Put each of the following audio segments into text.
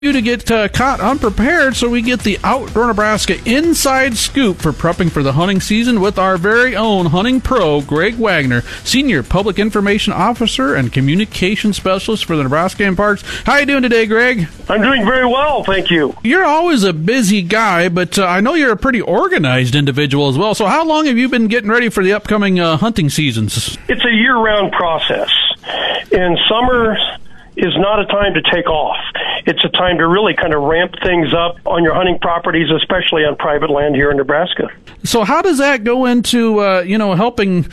You to get caught unprepared, so we get the Outdoor Nebraska inside scoop for prepping for the hunting season with our very own hunting pro, Greg Wagner, Senior Public Information Officer and Communication Specialist for the Nebraska Game Parks. How you doing today, Greg? I'm doing very well, thank you. You're always a busy guy, but I know you're a pretty organized individual as well. So how long have you been getting ready for the upcoming hunting seasons? It's a year-round process, and summer is not a time to take off. It's a time to really kind of ramp things up on your hunting properties, especially on private land here in Nebraska. So how does that go into, helping,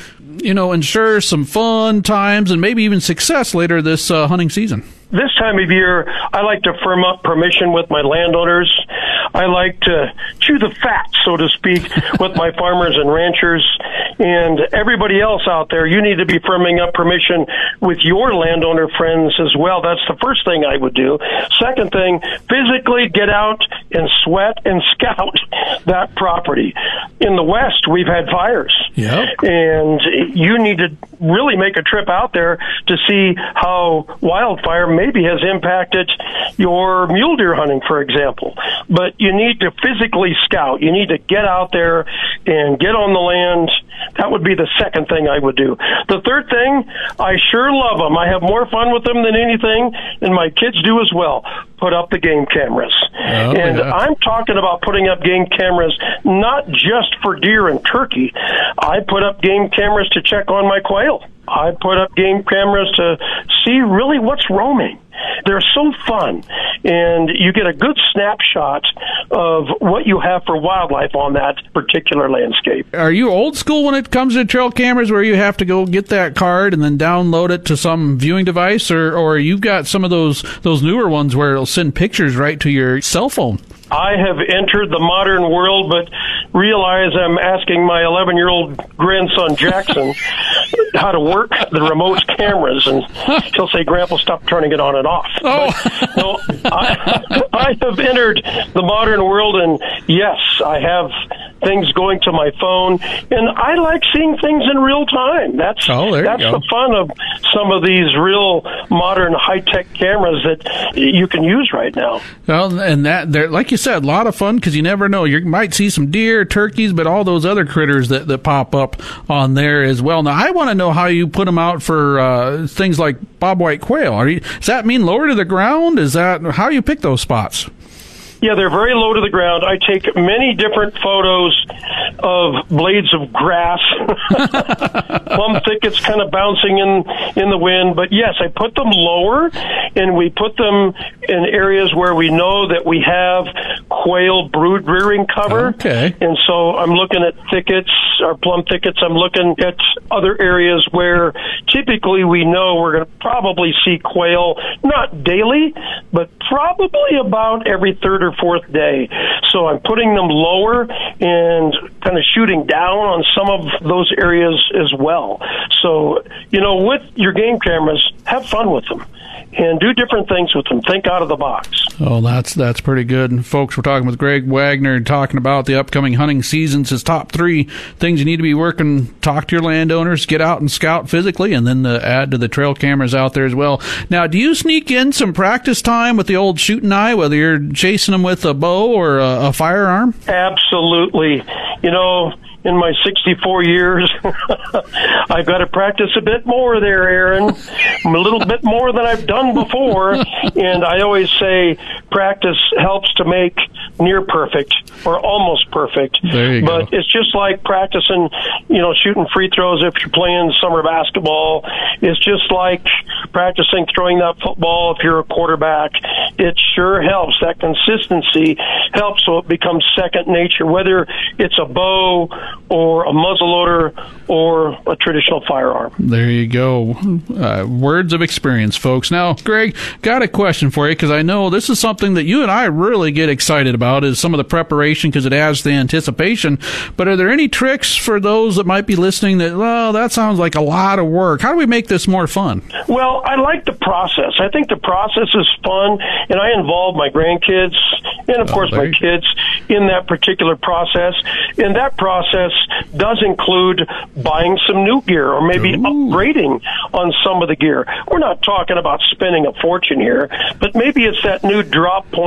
ensure some fun times and maybe even success later this hunting season? This time of year, I like to firm up permission with my landowners. I like to chew the fat, so to speak, with my farmers and ranchers. And everybody else out there, you need to be firming up permission with your landowner friends as well. That's the first thing I would do. Second thing, physically get out and sweat and scout that property. In the West, we've had fires. Yep. And you need to really make a trip out there to see how wildfire maybe has impacted your mule deer hunting, for example. But you need to physically scout. You need to get out there and get on the land. That would be the second thing I would do. The third thing, I sure love them. I have more fun with them than anything, and my kids do as well. Put up the game cameras. I'm talking about putting up game cameras not just for deer and turkey. I put up game cameras to check on my quail. I put up game cameras to see really what's roaming. They're so fun, and you get a good snapshot of what you have for wildlife on that particular landscape. Are you old school when it comes to trail cameras where you have to go get that card and then download it to some viewing device, or you've got some of those newer ones where it'll send pictures right to your cell phone? I have entered the modern world, but realize I'm asking my 11-year-old grandson, Jackson, how to work the remote cameras, and he'll say, Grandpa, stop turning it on and off. Oh. But, no, I have entered the modern world, and yes, I have things going to my phone, and I like seeing things in real time. That's the fun of some of these real modern high-tech cameras that you can use right now. Well, and that, like you said, a lot of fun because you never know. You might see some deer, turkeys, but all those other critters that pop up on there as well. Now, I want to know how you put them out for things like bobwhite quail. Does that mean lower to the ground? How do you pick those spots? Yeah, they're very low to the ground. I take many different photos of blades of grass, plum thickets kind of bouncing in the wind. But yes, I put them lower, and we put them in areas where we know that we have quail brood rearing cover. Okay. And so I'm looking at thickets, or plum thickets. I'm looking at other areas where typically we know we're going to probably see quail, not daily, but probably about every third or fourth day. So I'm putting them lower and kind of shooting down on some of those areas as well. So, with your game cameras, have fun with them and do different things with them. Think out of the box. Oh, that's pretty good. And folks, we're talking with Greg Wagner, talking about the upcoming hunting seasons, his top 3 things you need to be working. Talk to your landowners, get out and scout physically, and then add to the trail cameras out there as well. Now, do you sneak in some practice time with the old shooting eye, whether you're chasing them with a bow or a firearm? Absolutely. In my 64 years, I've got to practice a bit more there, Aaron. A little bit more than I've done before. And I always say practice helps to make near perfect or almost perfect. There you go. But it's just like practicing, shooting free throws if you're playing summer basketball. It's just like practicing throwing that football if you're a quarterback. It sure helps. That consistency helps so it becomes second nature, whether it's a bow or a muzzleloader or a traditional firearm. There you go. Words of experience, folks. Now, Greg, got a question for you, because I know this is something that you and I really get excited about, is some of the preparation, because it adds the anticipation. But are there any tricks for those that might be listening that sounds like a lot of work? How do we make this more fun? Well, I like the process. I think the process is fun, and I involve my grandkids and, of course, my kids in that particular process. And that process does include buying some new gear or maybe upgrading on some of the gear. We're not talking about spending a fortune here, but maybe it's that new drop point